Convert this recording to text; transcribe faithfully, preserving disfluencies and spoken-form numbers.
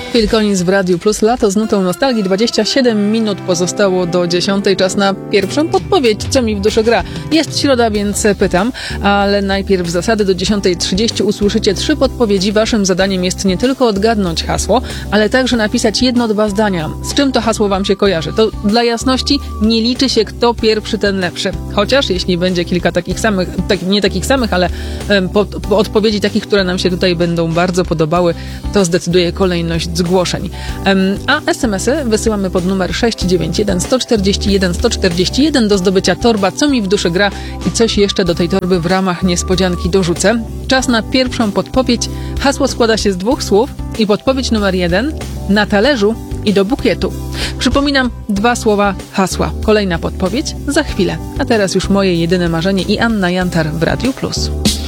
Phil Collins w Radiu Plus, lato z nutą nostalgii. dwadzieścia siedem minut pozostało do dziesiątej. Czas na pierwszą podpowiedź, co mi w duszy gra. Jest środa, więc pytam, ale najpierw zasady. Do dziesiątej trzydzieści usłyszycie trzy podpowiedzi. Waszym zadaniem jest nie tylko odgadnąć hasło, ale także napisać jedno, dwa zdania. Z czym to hasło wam się kojarzy? To dla jasności nie liczy się, kto pierwszy, ten lepszy. Chociaż jeśli będzie kilka takich samych, tak, nie takich samych, ale um, po, po odpowiedzi takich, które nam się tutaj będą bardzo podobały, to zdecyduje kolejność zgłoszeń. Um, a es em esy wysyłamy pod numer sześć dziewięć jeden, jeden cztery jeden, jeden cztery jeden do zdobycia torba Co mi w duszy gra i coś jeszcze do tej torby w ramach niespodzianki dorzucę. Czas na pierwszą podpowiedź. Hasło składa się z dwóch słów i podpowiedź numer jeden: na talerzu i do bukietu. Przypominam, dwa słowa hasła. Kolejna podpowiedź za chwilę. A teraz już moje jedyne marzenie i Anna Jantar w Radiu Plus.